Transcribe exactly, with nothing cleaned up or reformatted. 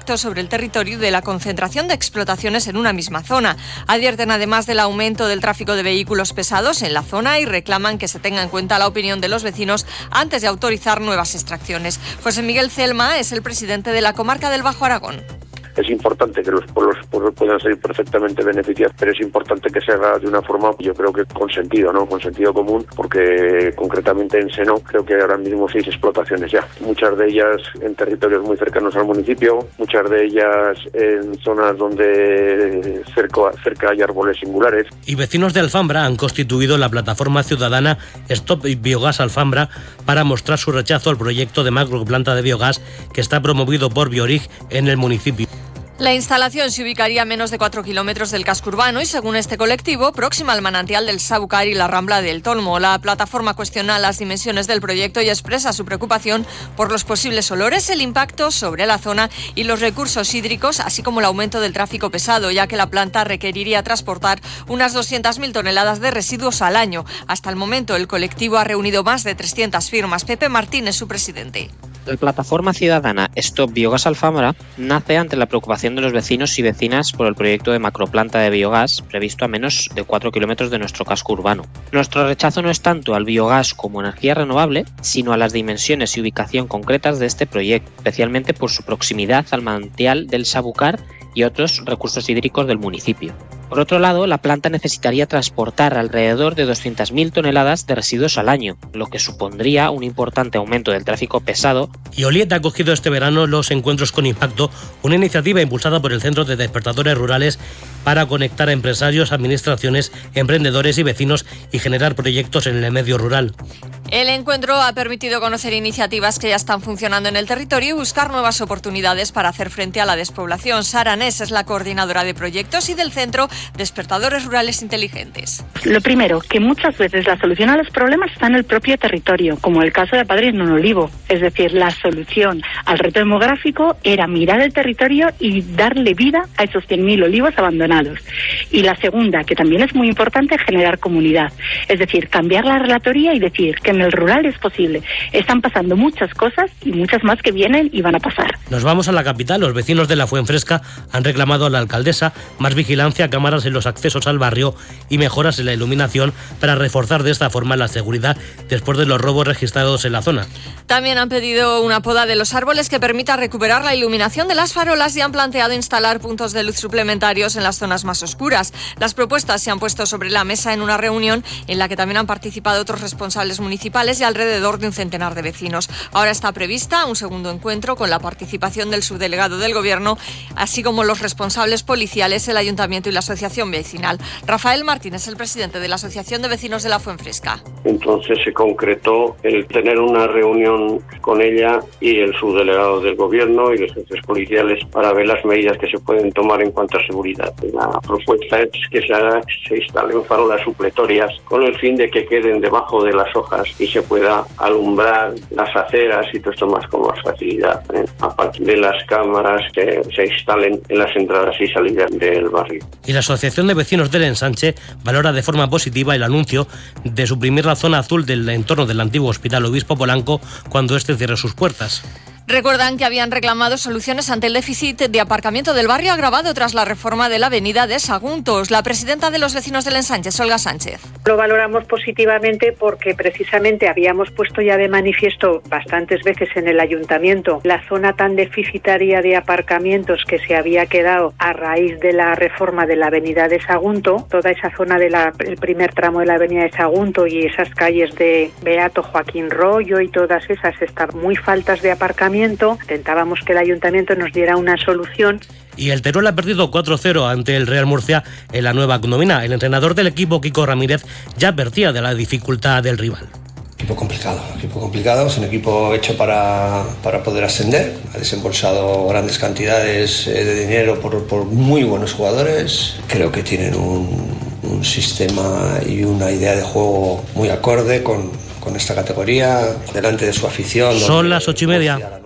impacto sobre el territorio de la concentración de explotaciones en una misma zona. Advierten además del aumento del tráfico de vehículos pesados en la zona y reclaman que se tenga en cuenta la opinión de los vecinos antes de autorizar nuevas extracciones. José Miguel Celma es el presidente de la comarca del Bajo Aragón. Es importante que los pueblos puedan ser perfectamente beneficiados, pero es importante que se haga de una forma, yo creo que con sentido, ¿no? Con sentido común, porque concretamente en Seno creo que ahora mismo seis explotaciones ya. Muchas de ellas en territorios muy cercanos al municipio, muchas de ellas en zonas donde cerca, cerca hay árboles singulares. Y vecinos de Alfambra han constituido la plataforma ciudadana Stop Biogás Alfambra para mostrar su rechazo al proyecto de macroplanta de biogás que está promovido por Biorig en el municipio. La instalación se ubicaría a menos de cuatro kilómetros del casco urbano y, según este colectivo, próxima al manantial del Sabucar y la Rambla del Tolmo. La plataforma cuestiona las dimensiones del proyecto y expresa su preocupación por los posibles olores, el impacto sobre la zona y los recursos hídricos, así como el aumento del tráfico pesado, ya que la planta requeriría transportar unas doscientas mil toneladas de residuos al año. Hasta el momento, el colectivo ha reunido más de trescientas firmas. Pepe Martín es su presidente. La plataforma ciudadana Stop Biogás Alfambra nace ante la preocupación de los vecinos y vecinas por el proyecto de macroplanta de biogás previsto a menos de cuatro kilómetros de nuestro casco urbano. Nuestro rechazo no es tanto al biogás como energía renovable, sino a las dimensiones y ubicación concretas de este proyecto, especialmente por su proximidad al manantial del Sabucar y otros recursos hídricos del municipio. Por otro lado, la planta necesitaría transportar alrededor de doscientas mil toneladas de residuos al año, lo que supondría un importante aumento del tráfico pesado. Y Oliet ha acogido este verano los Encuentros con Impacto, una iniciativa impulsada por el Centro de Despertadores Rurales para conectar a empresarios, administraciones, emprendedores y vecinos y generar proyectos en el medio rural. El encuentro ha permitido conocer iniciativas que ya están funcionando en el territorio y buscar nuevas oportunidades para hacer frente a la despoblación. Sara Ness es la coordinadora de proyectos y del Centro Despertadores Rurales Inteligentes. Lo primero, que muchas veces la solución a los problemas está en el propio territorio, como el caso de Padrís en Olivo. Es decir, la solución al reto demográfico era mirar el territorio y darle vida a esos cien mil olivos abandonados. Y la segunda, que también es muy importante, generar comunidad. Es decir, cambiar la relatoría y decir que en el rural es posible. Están pasando muchas cosas y muchas más que vienen y van a pasar. Nos vamos a la capital. Los vecinos de la Fuenfresca han reclamado a la alcaldesa más vigilancia, cámaras en los accesos al barrio y mejoras en la iluminación para reforzar de esta forma la seguridad después de los robos registrados en la zona. También han pedido una poda de los árboles que permita recuperar la iluminación de las farolas y han planteado instalar puntos de luz suplementarios en las zonas más oscuras. Las propuestas se han puesto sobre la mesa en una reunión en la que también han participado otros responsables municipales y alrededor de un centenar de vecinos. Ahora está prevista un segundo encuentro con la participación del subdelegado del Gobierno, así como los responsables policiales, el Ayuntamiento y la Asociación Vecinal. Rafael Martín es el presidente de la Asociación de Vecinos de la Fuenfresca. Entonces se concretó el tener una reunión con ella y el subdelegado del Gobierno y los jefes policiales para ver las medidas que se pueden tomar en cuanto a seguridad. La propuesta es que se, haga, se instalen farolas supletorias con el fin de que queden debajo de las hojas y se pueda alumbrar las aceras y todo esto más con más facilidad, ¿eh? A partir de las cámaras que se instalen en las entradas y salidas del barrio. Y la Asociación de Vecinos del Ensanche valora de forma positiva el anuncio de suprimir la zona azul del entorno del antiguo Hospital Obispo Polanco cuando este cierre sus puertas. Recuerdan que habían reclamado soluciones ante el déficit de aparcamiento del barrio agravado tras la reforma de la avenida de Saguntos. La presidenta de los vecinos del Ensanche, Olga Sánchez. Lo valoramos positivamente porque precisamente habíamos puesto ya de manifiesto bastantes veces en el ayuntamiento la zona tan deficitaria de aparcamientos que se había quedado a raíz de la reforma de la avenida de Sagunto. Toda esa zona del primer tramo de la avenida de Sagunto y esas calles de Beato Joaquín Rollo y todas esas están muy faltas de aparcamiento. Intentábamos que el ayuntamiento nos diera una solución. Y el Teruel ha perdido cuatro cero ante el Real Murcia en la nueva condomina. El entrenador del equipo, Kiko Ramírez, ya advertía de la dificultad del rival. Equipo complicado, equipo complicado, es un equipo hecho para, para poder ascender. Ha desembolsado grandes cantidades de dinero por, por muy buenos jugadores. Creo que tienen un, un sistema y una idea de juego muy acorde con, con esta categoría, delante de su afición. Son las ocho y media.